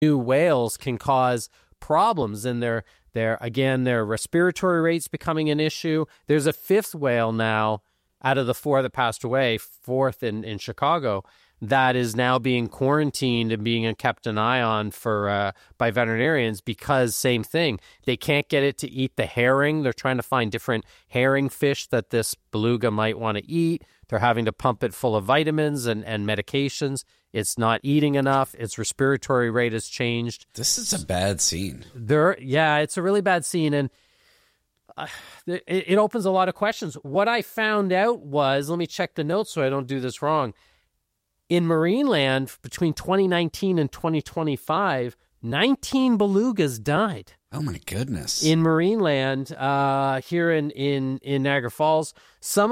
new whales can cause problems, and their respiratory rates becoming an issue. There's a fifth whale now out of the four that passed away, fourth in Chicago, that is now being quarantined and being kept an eye on for by veterinarians because same thing. They can't get it to eat the herring. They're trying to find different herring fish that this beluga might want to eat. They're having to pump it full of vitamins and medications. It's not eating enough. Its respiratory rate has changed. This is a bad scene. It's a really bad scene, and it opens a lot of questions. What I found out was, let me check the notes so I don't do this wrong. In Marineland, between 2019 and 2025, 19 belugas died. Oh, my goodness. In Marineland, here in Niagara Falls. Some